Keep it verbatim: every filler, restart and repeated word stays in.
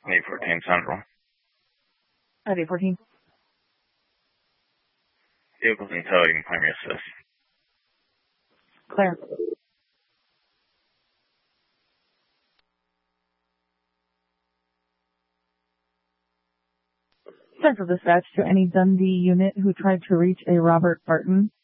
eight fourteen Central. At eight fourteen. Vehicles in tow, you can claim your assist. Clear. Central dispatch to any Dundee unit who tried to reach a Robert Barton